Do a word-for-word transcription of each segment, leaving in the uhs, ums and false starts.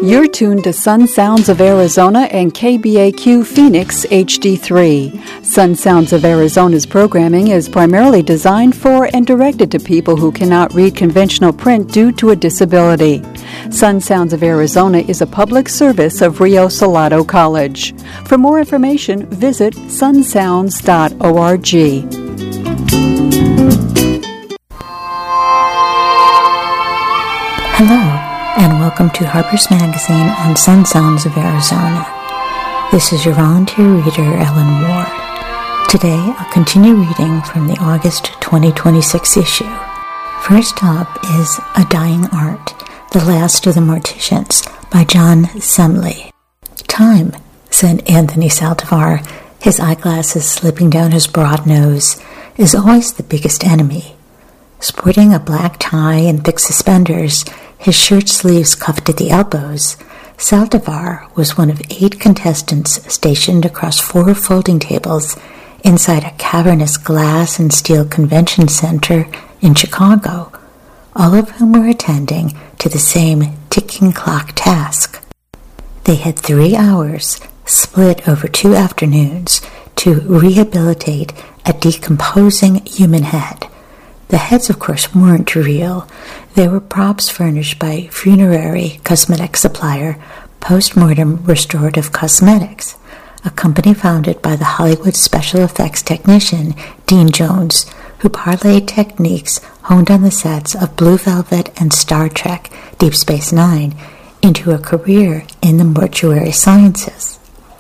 You're tuned to Sun Sounds of Arizona and K B A Q Phoenix H D three. Sun Sounds of Arizona's programming is primarily designed for and directed to people who cannot read conventional print due to a disability. Sun Sounds of Arizona is a public service of Rio Salado College. For more information, visit sun sounds dot org. Hello, and welcome to Harper's Magazine on Sun Sounds of Arizona. This is your volunteer reader, Ellen Ward. Today, I'll continue reading from the August twenty twenty-six issue. First up is A Dying Art, The Last of the Morticians, by John Semley. Time, said Anthony Saldivar, his eyeglasses slipping down his broad nose, is always the biggest enemy. Sporting a black tie and thick suspenders, his shirt sleeves cuffed at the elbows, Saldivar was one of eight contestants stationed across four folding tables inside a cavernous glass and steel convention center in Chicago, all of whom were attending to the same ticking clock task. They had three hours, split over two afternoons, to rehabilitate a decomposing human head. The heads, of course, weren't real. They were props furnished by funerary cosmetic supplier Postmortem Restorative Cosmetics, a company founded by the Hollywood special effects technician Dean Jones, who parlayed techniques honed on the sets of Blue Velvet and Star Trek Deep Space Nine into a career in the mortuary sciences.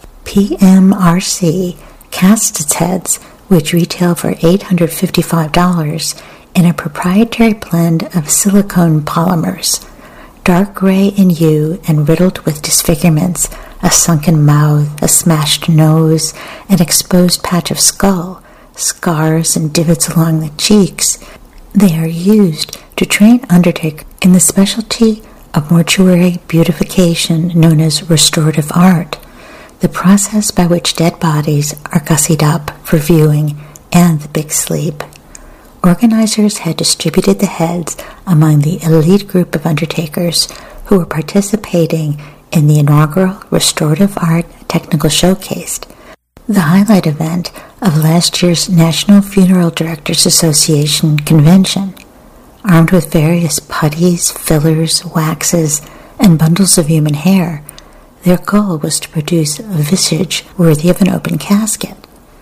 P M R C casts its heads, which retail for eight hundred fifty-five dollars, in a proprietary blend of silicone polymers, dark gray in hue and riddled with disfigurements, a sunken mouth, a smashed nose, an exposed patch of skull, scars and divots along the cheeks. They are used to train undertakers in the specialty of mortuary beautification known as restorative art, the process by which dead bodies are gussied up for viewing and the big sleep. Organizers had distributed the heads among the elite group of undertakers who were participating in the inaugural Restorative Art Technical Showcase, the highlight event of last year's National Funeral Directors Association convention. Armed with various putties, fillers, waxes, and bundles of human hair, their goal was to produce a visage worthy of an open casket.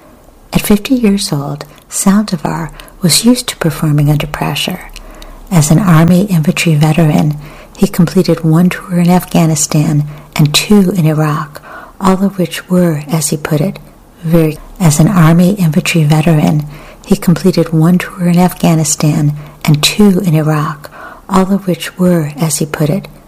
At fifty years old, Saldivar was used to performing under pressure. As an Army infantry veteran, he completed one tour in Afghanistan and two in Iraq, all of which were, as he put it, very... As an Army infantry veteran, he completed one tour in Afghanistan and two in Iraq, all of which were, as he put it,